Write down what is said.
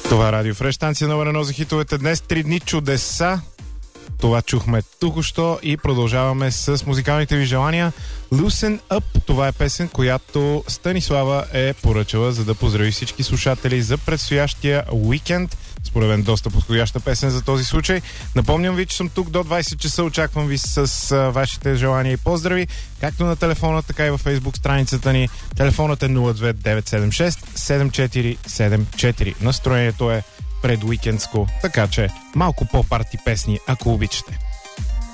Това е Радио Фреш, станция номер 1 за хитовете. Днес 3 дни чудеса. Това чухме току-що и продължаваме с музикалните ви желания. Loosen Up, това е песен, която Станислава е поръчала, за да поздрави всички слушатели за предстоящия уикенд. Според мен доста подходяща песен за този случай. Напомням ви, че съм тук до 20 часа. Очаквам ви с вашите желания и поздрави, както на телефона, така и във Facebook страницата ни. Телефонът е 02976 7474. Настроението е предуикендско, така че малко по-парти песни, ако обичате.